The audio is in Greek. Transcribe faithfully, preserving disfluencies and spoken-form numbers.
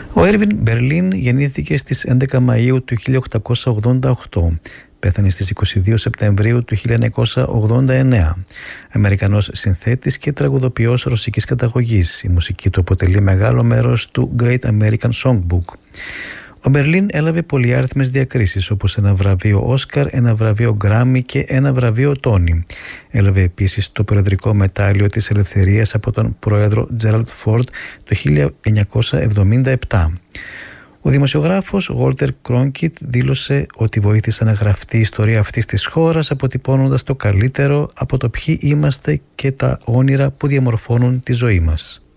Ο Έρβιν Μπερλίν γεννήθηκε στις έντεκα Μαΐου του χίλια οκτακόσια ογδόντα οκτώ. Πέθανε στις είκοσι δύο Σεπτεμβρίου του χίλια εννιακόσια ογδόντα εννέα. Αμερικανός συνθέτης και τραγουδοποιός ρωσικής καταγωγής. Η μουσική του αποτελεί μεγάλο μέρος του Great American Songbook. Ο Μπερλίν έλαβε πολυάριθμες διακρίσεις, όπως ένα βραβείο Όσκαρ, ένα βραβείο Γκράμι και ένα βραβείο Τόνι. Έλαβε επίσης το προεδρικό μετάλλιο της ελευθερίας από τον πρόεδρο Τζέραλντ Φόρντ το χίλια εννιακόσια εβδομήντα επτά. Ο δημοσιογράφος Γόλτερ Κρόνκιτ δήλωσε ότι βοήθησε να γραφτεί η ιστορία αυτής της χώρας, αποτυπώνοντας το καλύτερο από το ποιοι είμαστε και τα όνειρα που διαμορφώνουν τη ζωή μας.